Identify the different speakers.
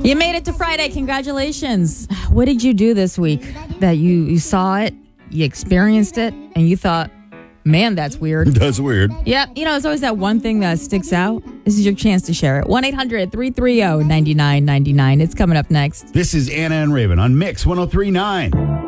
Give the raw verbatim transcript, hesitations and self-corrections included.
Speaker 1: You made it to Friday. Congratulations. What did you do this week that you, you saw it, you experienced it, and you thought, man, that's weird?
Speaker 2: That's weird.
Speaker 1: Yeah, you know, there's always that one thing that sticks out. This is your chance to share it. one eight hundred three three zero nine nine nine nine. It's coming up next.
Speaker 2: This is Anna and Raven on Mix one oh three point nine.